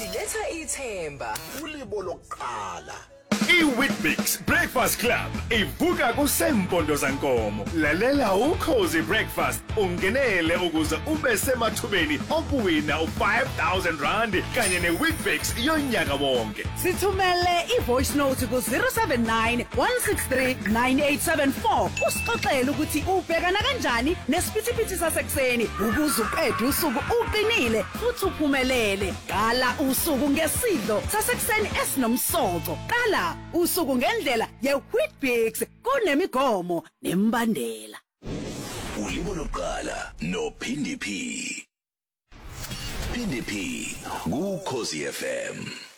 siletha ithemba ulibo lokuqala iWheatBix Breakfast Club ivuka kusempondo zankomo. Lalela ukhozi breakfast ungenele ukuze ube semathubeni okuwina u5,000 rand kanye neWheatBix yonyaka wonke. Sithumele ivoice note ku 079 163 9874 usixoxele ukuthi ubhekana kanjani nesiphithiphithi sasekuseni ukuze uqede usuku uqinile futhi uphumelele. Qala usuku ngesidlo sasekuseni esinomsoco. Qala usuku ngendlela yeWheatBix kunemigomo nembandela. ulibo lokuqala noPhindi P. Phindi P, kuKhosi FM.